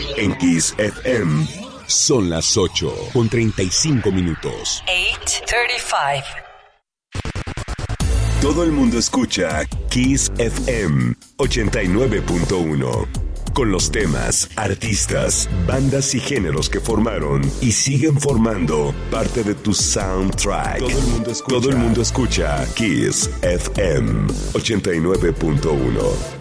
En Kiss FM son las 8:35. 8:35. Todo el mundo escucha Kiss FM 89.1. Con los temas, artistas, bandas y géneros que formaron y siguen formando parte de tu soundtrack. Todo el mundo escucha Kiss FM 89.1.